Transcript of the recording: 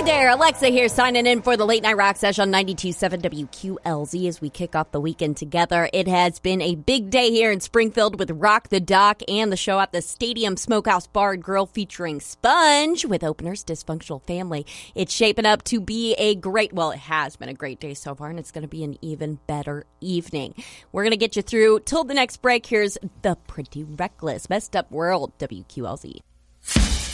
Hi there, Alexa here, signing in for the Late Night Rock Session on 92.7 WQLZ as we kick off the weekend together. It has been a big day here in Springfield with Rock the Dock and the show at the Stadium Smokehouse Bar and Grill featuring Sponge with openers Dysfunctional Family. It's shaping up to be it has been a great day so far, and it's going to be an even better evening. We're going to get you through till the next break. Here's The Pretty Reckless, Messed Up World, WQLZ.